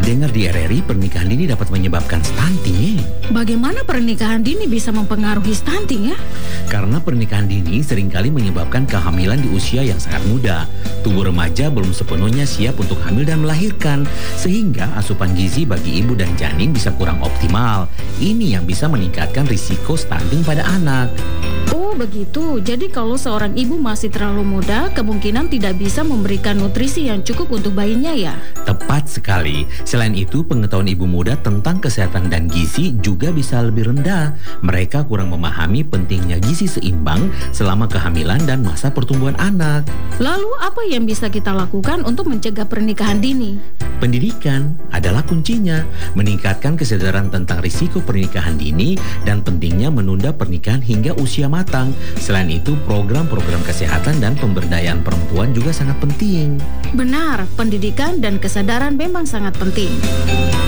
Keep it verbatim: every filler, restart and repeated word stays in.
dengar di R R I pernikahan dini dapat menyebabkan stunting. Eh. Bagaimana pernikahan dini bisa mempengaruhi stunting ya? Karena pernikahan dini seringkali menyebabkan kehamilan di usia yang sangat muda. Tubuh remaja belum sepenuhnya siap untuk hamil dan melahirkan, sehingga asupan gizi bagi ibu dan janin bisa kurang optimal. Ini yang bisa meningkatkan risiko stunting pada anak. Oh begitu, jadi kalau seorang ibu masih terlalu muda, kemungkinan tidak bisa memberikan nutrisi yang cukup untuk bayinya ya? Tepat sekali. Selain itu, pengetahuan ibu muda tentang kesehatan dan gizi juga bisa lebih rendah. Mereka kurang memahami pentingnya gizi seimbang selama kehamilan dan masa pertumbuhan anak. Lalu apa yang bisa kita lakukan untuk mencegah pernikahan dini? Pendidikan adalah kuncinya, meningkatkan kesadaran tentang risiko pernikahan dini dan pentingnya menunda pernikahan hingga usia matang. Selain itu, program-program kesehatan dan pemberdayaan perempuan juga sangat penting. Benar, pendidikan dan kesadaran memang sangat penting.